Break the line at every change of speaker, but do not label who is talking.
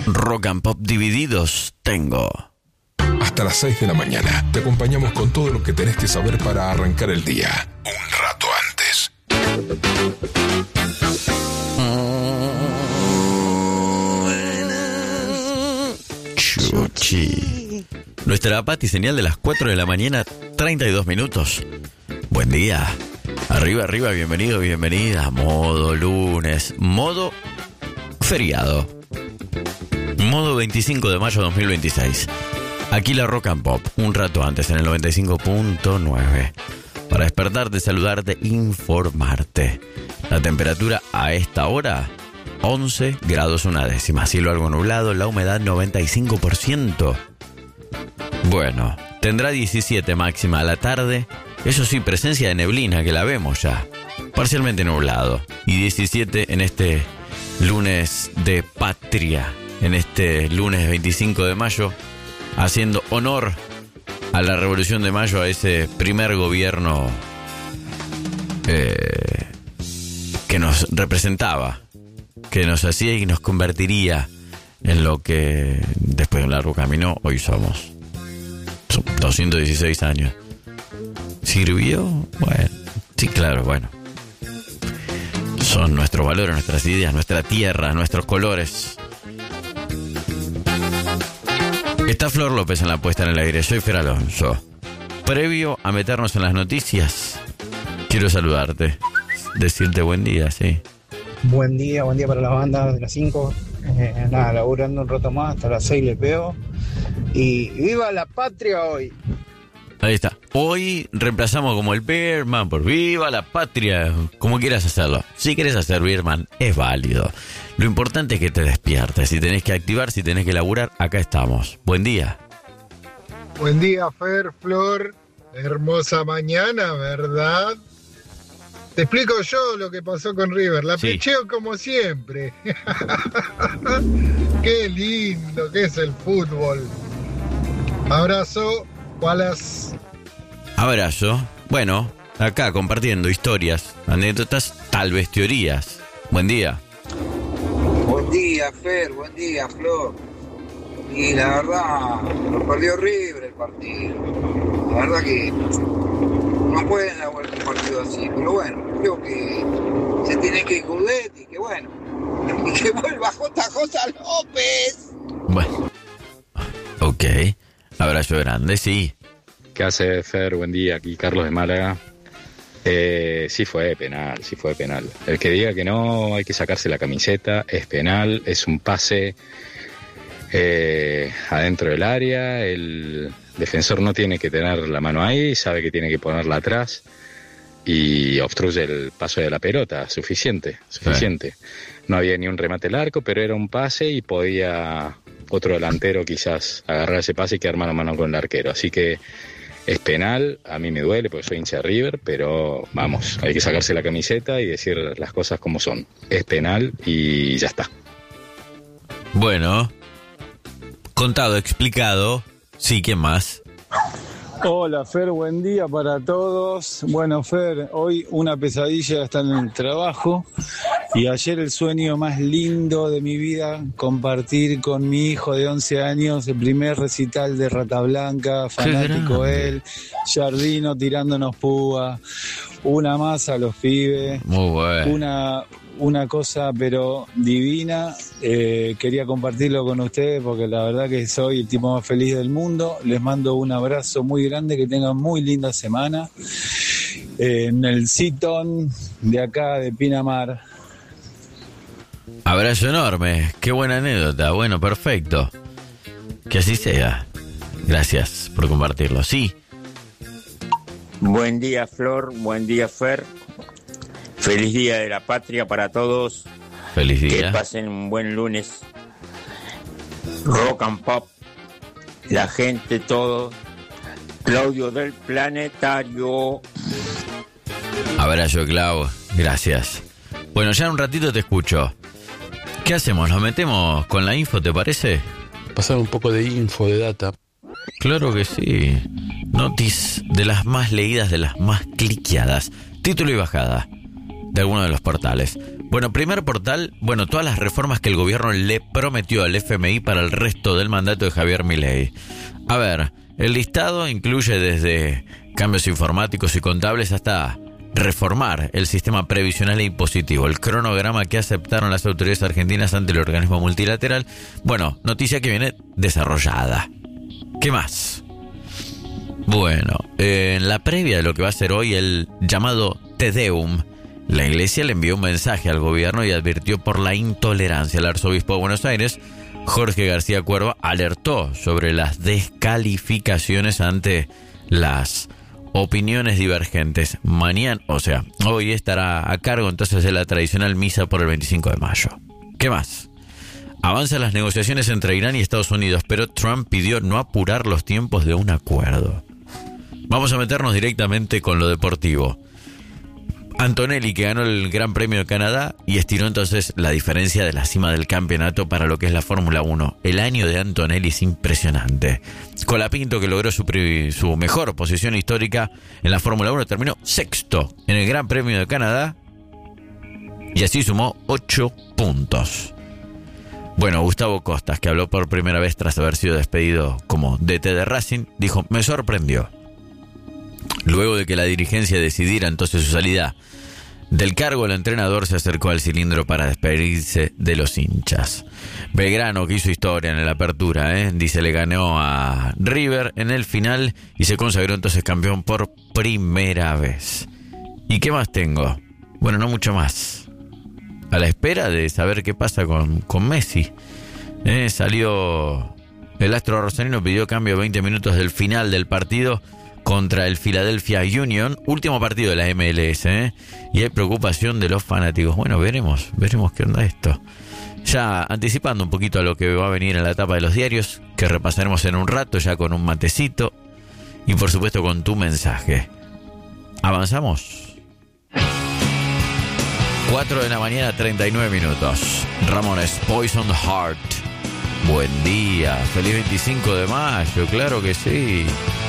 Rock and Pop divididos tengo.
Hasta las 6 de la mañana te acompañamos con todo lo que tenés que saber para arrancar el día. Un rato antes.
Chuchi. Nuestra Pati señal de las 4 de la mañana, 32 minutos. Buen día. Arriba, arriba, bienvenido, bienvenida. Modo lunes, modo feriado. Modo 25 de mayo de 2026. Aquí la Rock and Pop, un rato antes en el 95.9. Para despertarte, saludarte, informarte. La temperatura a esta hora, 11 grados una décima. Cielo algo nublado, la humedad 95%. Bueno, tendrá 17 máxima a la tarde. Eso sí, presencia de neblina, que la vemos ya. Parcialmente nublado. Y 17 en este lunes de patria. En este lunes 25 de mayo. Haciendo honor a la Revolución de Mayo, a ese primer gobierno que nos representaba, que nos hacía y nos convertiría en lo que después de un largo camino hoy somos. 216 años. ¿Sirvió? Bueno, sí, claro, bueno. Son nuestros valores, nuestras ideas, nuestra tierra, nuestros colores. Está Flor López en la puesta en el aire. Soy Fer Alonso. Previo a meternos en las noticias, quiero saludarte, decirte buen día, sí.
Buen día para las bandas de las 5. Nada, laburando un rato más, hasta las 6 le pego. Y ¡viva la patria hoy!
Ahí está. Hoy reemplazamos como el Beerman por ¡viva la patria! Como quieras hacerlo. Si quieres hacer Beerman, es válido. Lo importante es que te despiertes. Si tenés que activar, si tenés que laburar, acá estamos. Buen día.
Buen día, Fer, Flor. Hermosa mañana, ¿verdad? Te explico yo lo que pasó con River. La pecheo como siempre. Qué lindo que es el fútbol. Abrazo, Wallace.
Abrazo. Bueno, acá compartiendo historias, anécdotas, tal vez teorías. Buen día.
Buen día, Fer. Buen día, Flor. Y la verdad, lo perdió River el partido. La verdad que no pueden haber un partido así. Pero bueno, creo que se tiene que ir Gudetti, que bueno. Y que vuelva JJ López.
Bueno. Ok. Abrazo grande, sí.
¿Qué hace, Fer? Buen día, aquí Carlos de Málaga. Sí fue penal. El que diga que no, hay que sacarse la camiseta, es penal, es un pase adentro del área, el defensor no tiene que tener la mano ahí, sabe que tiene que ponerla atrás y obstruye el paso de la pelota, suficiente. No había ni un remate al arco, pero era un pase y podía otro delantero quizás agarrar ese pase y quedar mano a mano con el arquero, así que es penal. A mí me duele porque soy hincha de River, pero vamos, hay que sacarse la camiseta y decir las cosas como son. Es penal y ya está.
Bueno, contado, explicado. Sí, ¿qué más?
Hola, Fer, buen día para todos. Bueno, Fer, hoy una pesadilla está en el trabajo y ayer el sueño más lindo de mi vida, compartir con mi hijo de 11 años el primer recital de Rata Blanca, fanático él, Jardino tirándonos púa, una más a los pibes.
Muy bueno.
Una cosa pero divina. Quería compartirlo con ustedes porque la verdad que soy el tipo más feliz del mundo. Les mando un abrazo muy grande, que tengan muy linda semana en el Seaton de acá de Pinamar.
Abrazo enorme, qué buena anécdota. Bueno, perfecto, que así sea. Gracias por compartirlo. Sí.
Buen día, Flor, buen día, Fer. Feliz Día de la Patria para todos.
Feliz día.
Que pasen un buen lunes. Rock and Pop. La gente, todo. Claudio del Planetario.
Abrazo, Clau. Gracias. Bueno, ya en un ratito te escucho. ¿Qué hacemos? ¿Nos metemos con la info, te parece?
Pasar un poco de info, de data.
Claro que sí. Notis de las más leídas, de las más cliqueadas. Título y bajada de alguno de los portales. Bueno, primer portal, todas las reformas que el gobierno le prometió al FMI para el resto del mandato de Javier Milei. A ver, el listado incluye desde cambios informáticos y contables hasta reformar el sistema previsional e impositivo, el cronograma que aceptaron las autoridades argentinas ante el organismo multilateral. Bueno, noticia que viene desarrollada. ¿Qué más? Bueno, en la previa de lo que va a ser hoy el llamado Te Deum, la iglesia le envió un mensaje al gobierno y advirtió por la intolerancia. El arzobispo de Buenos Aires, Jorge García Cuerva, alertó sobre las descalificaciones ante las opiniones divergentes. Mañana, hoy estará a cargo entonces de la tradicional misa por el 25 de mayo. ¿Qué más? Avanzan las negociaciones entre Irán y Estados Unidos, pero Trump pidió no apurar los tiempos de un acuerdo. Vamos a meternos directamente con lo deportivo. Antonelli, que ganó el Gran Premio de Canadá y estiró entonces la diferencia de la cima del campeonato para lo que es la Fórmula 1. El año de Antonelli es impresionante. Colapinto, que logró su mejor posición histórica en la Fórmula 1, terminó sexto en el Gran Premio de Canadá y así sumó 8 puntos. Bueno, Gustavo Costas, que habló por primera vez tras haber sido despedido como DT de Racing, dijo: me sorprendió. Luego de que la dirigencia decidiera entonces su salida del cargo, el entrenador se acercó al cilindro para despedirse de los hinchas. Belgrano, que hizo historia en la apertura, dice, le ganó a River en el final y se consagró entonces campeón por primera vez. ¿Y qué más tengo? Bueno, no mucho más. A la espera de saber qué pasa con Messi. Salió el astro rosarino, pidió cambio 20 minutos del final del partido contra el Philadelphia Union, último partido de la MLS, y hay preocupación de los fanáticos. Bueno, veremos qué onda esto. Ya anticipando un poquito a lo que va a venir en la etapa de los diarios, que repasaremos en un rato ya con un matecito y por supuesto con tu mensaje. ¿Avanzamos? 4 de la mañana, 39 minutos. Ramones, Poison Heart. Buen día, feliz 25 de mayo, claro que sí.